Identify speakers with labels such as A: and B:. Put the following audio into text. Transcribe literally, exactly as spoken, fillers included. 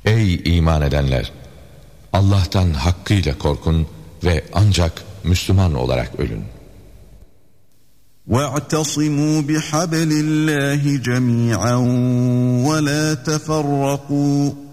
A: Ey iman edenler! Allah'tan hakkıyla korkun ve ancak Müslüman olarak ölün.
B: وَاعْتَصِمُوا بِحَبْلِ اللّٰهِ جَمِيعًا وَلَا تَفَرَّقُوا